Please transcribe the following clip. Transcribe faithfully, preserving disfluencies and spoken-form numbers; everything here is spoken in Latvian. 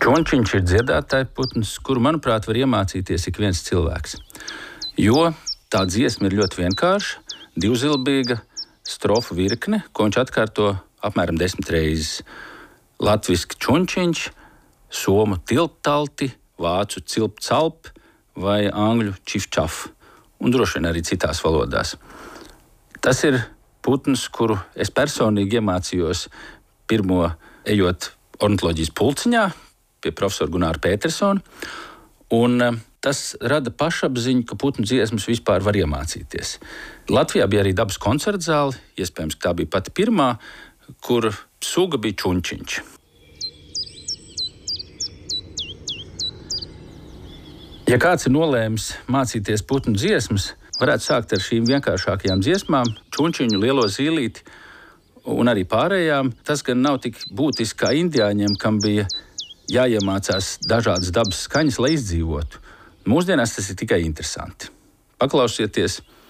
Čunčiņš ir dziedātāja putns, kuru, manuprāt, var iemācīties ik viens cilvēks. Jo tā dziesma ir ļoti vienkārša, divzilbīga strofu virkne, ko viņš atkārto apmēram desmit reizes. Latviski čunčiņš, somu tilptalti, vācu cilp-calp vai angļu čif-čaf, un droši vien arī citās valodās. Tas ir putns, kuru es personīgi iemācījos pirmo ejot ornitoloģijas pulciņā pie profesora Gunāra Petersona, un tas rada pašapziņu, ka putnu dziesmas vispār var iemācīties. Latvijā bija arī dabas koncerta zāle, iespējams, ka tā bija pati pirmā, kur suga bija čunčiņš. Ja kāds ir nolēmis mācīties putnu dziesmas, varētu sākt ar šīm vienkāršākajām dziesmām, čunčiņu, lielo zīlīti un arī pārējām. Tas gan nav tik būtiski kā indiāņiem, kam bija jāiemācās dažādas dabas skaņas, lai izdzīvotu. Mūsdienās tas ir tikai interesanti. Paklausieties!